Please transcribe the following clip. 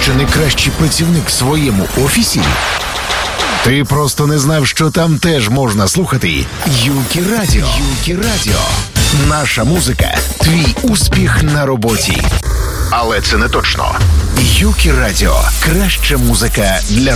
чи не кращий працівник в своєму офісі? Ти просто не знав, що там теж можна слухати Юкі Радіо. Юкі Радіо. Наша музика – твій успіх на роботі. Але це не точно. Юкі Радіо – краща музика для